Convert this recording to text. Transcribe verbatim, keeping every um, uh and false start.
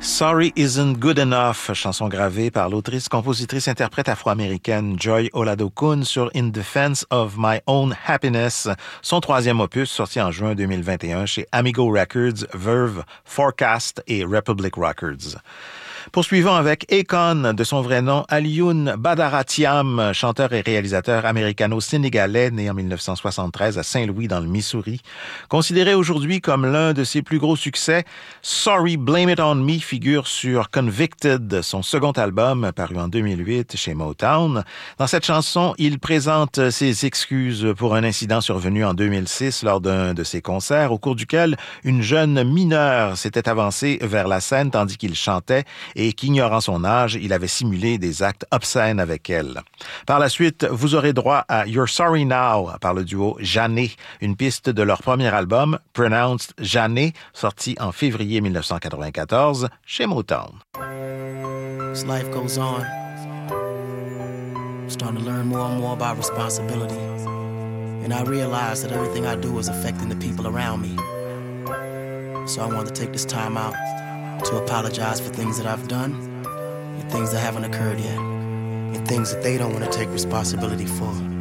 Sorry Isn't Good Enough, chanson gravée par l'autrice, compositrice, interprète afro-américaine Joy Oladokun sur In Defense of My Own Happiness, son troisième opus sorti en juin deux mille vingt et un chez Amigo Records, Verve, Forecast et Republic Records. Poursuivons avec Akon, de son vrai nom Alioune Badara-Thiam, chanteur et réalisateur américano-sénégalais né en dix-neuf cent soixante-treize à Saint-Louis dans le Missouri. Considéré aujourd'hui comme l'un de ses plus gros succès, Sorry Blame It On Me figure sur Convicted, son second album paru en deux mille huit chez Motown. Dans cette chanson, il présente ses excuses pour un incident survenu en deux mille six lors d'un de ses concerts au cours duquel une jeune mineure s'était avancée vers la scène tandis qu'il chantait et qu'ignorant son âge, il avait simulé des actes obscènes avec elle. Par la suite, vous aurez droit à You're Sorry Now par le duo Jané, une piste de leur premier album, Pronounced Jané, sorti en février dix-neuf cent quatre-vingt-quatorze chez Motown. As life goes on, I'm starting to learn more and more about responsibility. And I realize that everything I do is affecting the people around me. So I want to take this time out to apologize for things that I've done and things that haven't occurred yet and things that they don't want to take responsibility for.